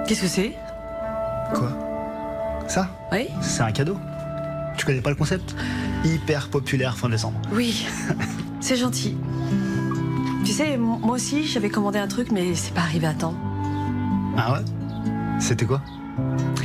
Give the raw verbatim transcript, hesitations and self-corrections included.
Qu'est-ce que c'est? Quoi? Ça? Oui? C'est un cadeau. Tu connais pas le concept? Hyper populaire fin décembre. Oui, c'est gentil. Tu sais, moi aussi, j'avais commandé un truc, mais c'est pas arrivé à temps. Ah ouais? C'était quoi?